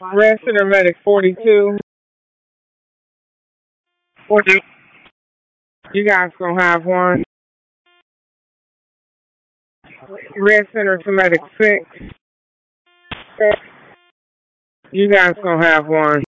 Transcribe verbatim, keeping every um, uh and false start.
Red Center Medic forty-two. forty. You guys gonna have one. Red Center to Medic six. You guys gonna have one.